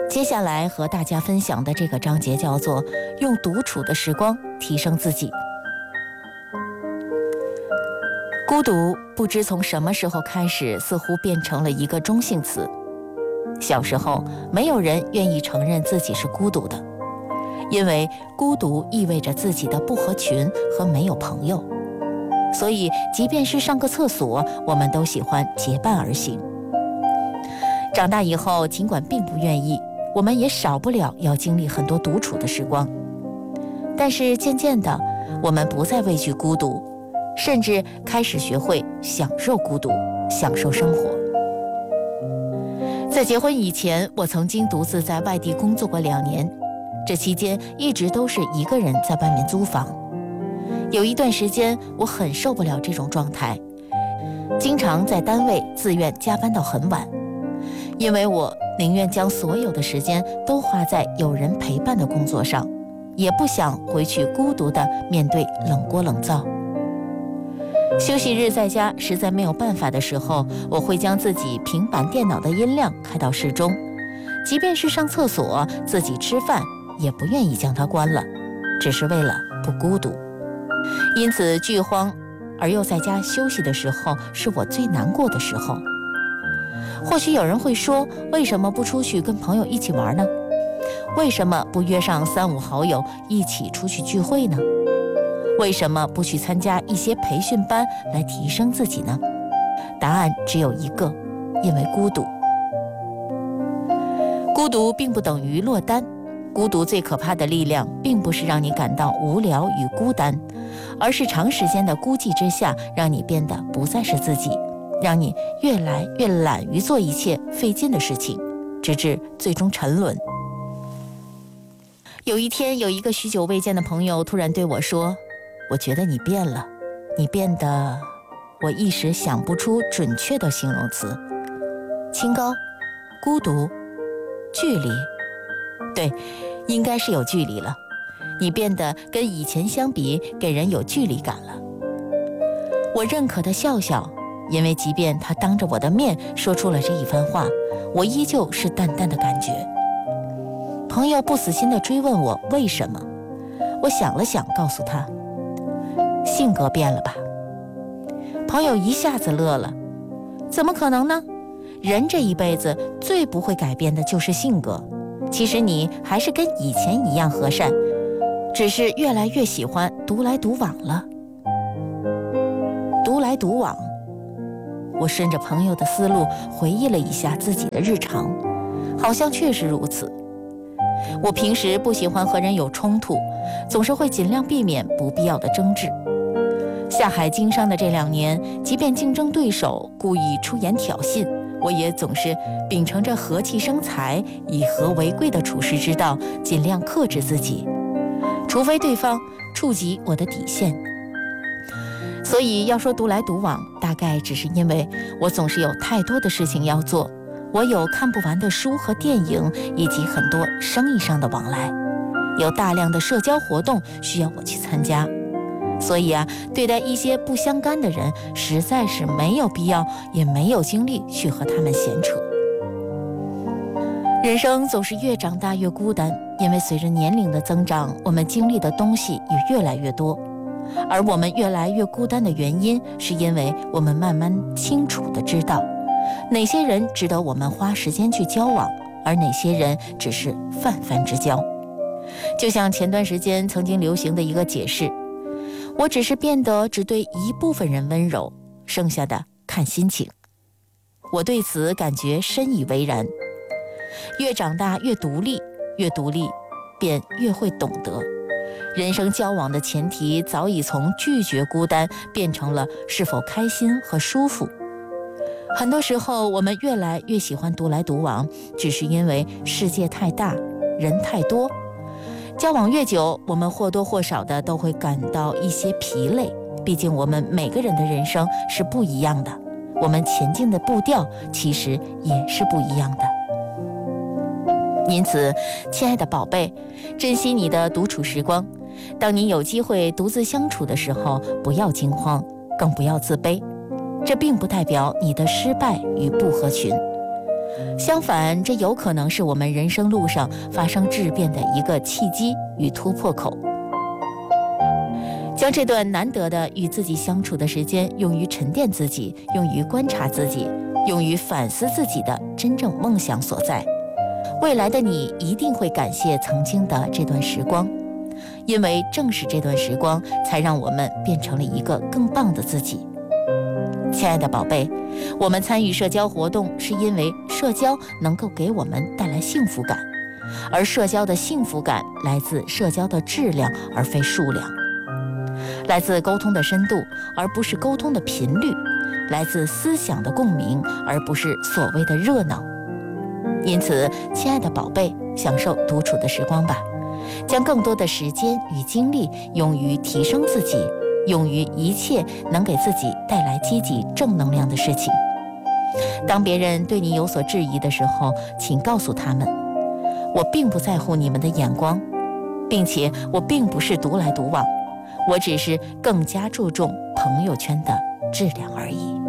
接下来和大家分享的这个章节叫做用独处的时光提升自己。孤独不知从什么时候开始，似乎变成了一个中性词。小时候，没有人愿意承认自己是孤独的，因为孤独意味着自己的不合群和没有朋友。所以，即便是上个厕所，我们都喜欢结伴而行。长大以后，尽管并不愿意，我们也少不了要经历很多独处的时光。但是渐渐的，我们不再畏惧孤独，甚至开始学会享受孤独，享受生活。在结婚以前，我曾经独自在外地工作过2年，这期间一直都是一个人在外面租房。有一段时间，我很受不了这种状态，经常在单位自愿加班到很晚，因为我宁愿将所有的时间都花在有人陪伴的工作上，也不想回去孤独地面对冷锅冷灶。休息日在家实在没有办法的时候，我会将自己平板电脑的音量开到适中，即便是上厕所、自己吃饭，也不愿意将它关了，只是为了不孤独。因此剧荒而又在家休息的时候，是我最难过的时候。或许有人会说，为什么不出去跟朋友一起玩呢？为什么不约上3、5好友一起出去聚会呢？为什么不去参加一些培训班来提升自己呢？答案只有一个，因为孤独。孤独并不等于落单，孤独最可怕的力量并不是让你感到无聊与孤单，而是长时间的孤寂之下，让你变得不再是自己，让你越来越懒于做一切费劲的事情，直至最终沉沦。有一天，有一个许久未见的朋友突然对我说，我觉得你变了，你变得……我一时想不出准确的形容词。清高、孤独、距离，对，应该是有距离了。你变得跟以前相比，给人有距离感了。我认可的笑笑，因为即便他当着我的面说出了这一番话，我依旧是淡淡的感觉。朋友不死心地追问我为什么，我想了想，告诉他，性格变了吧。朋友一下子乐了，怎么可能呢？人这一辈子最不会改变的就是性格，其实你还是跟以前一样和善，只是越来越喜欢独来独往了。独来独往，我顺着朋友的思路回忆了一下自己的日常，好像确实如此。我平时不喜欢和人有冲突，总是会尽量避免不必要的争执。下海经商的这2年，即便竞争对手故意出言挑衅，我也总是秉承着和气生财、以和为贵的处世之道，尽量克制自己，除非对方触及我的底线。所以要说独来独往，大概只是因为我总是有太多的事情要做，我有看不完的书和电影，以及很多生意上的往来，有大量的社交活动需要我去参加。所以对待一些不相干的人，实在是没有必要，也没有精力去和他们闲扯。人生总是越长大越孤单，因为随着年龄的增长，我们经历的东西也越来越多。而我们越来越孤单的原因，是因为我们慢慢清楚地知道，哪些人值得我们花时间去交往，而哪些人只是泛泛之交。就像前段时间曾经流行的一个解释，我只是变得只对一部分人温柔，剩下的看心情。我对此感觉深以为然。越长大越独立，越独立便越会懂得，人生交往的前提早已从拒绝孤单变成了是否开心和舒服。很多时候我们越来越喜欢独来独往，只是因为世界太大，人太多。交往越久，我们或多或少的都会感到一些疲累，毕竟我们每个人的人生是不一样的，我们前进的步调其实也是不一样的。因此，亲爱的宝贝，珍惜你的独处时光。当你有机会独自相处的时候，不要惊慌，更不要自卑。这并不代表你的失败与不合群。 相反，这有可能是我们人生路上发生质变的一个契机与突破口。将这段难得的与自己相处的时间用于沉淀自己，用于观察自己，用于反思自己的真正梦想所在。未来的你一定会感谢曾经的这段时光，因为正是这段时光才让我们变成了一个更棒的自己。亲爱的宝贝，我们参与社交活动是因为社交能够给我们带来幸福感，而社交的幸福感来自社交的质量而非数量，来自沟通的深度而不是沟通的频率，来自思想的共鸣而不是所谓的热闹。因此，亲爱的宝贝，享受独处的时光吧，将更多的时间与精力用于提升自己，用于一切能给自己带来积极正能量的事情。当别人对你有所质疑的时候，请告诉他们，我并不在乎你们的眼光，并且我并不是独来独往，我只是更加注重朋友圈的质量而已。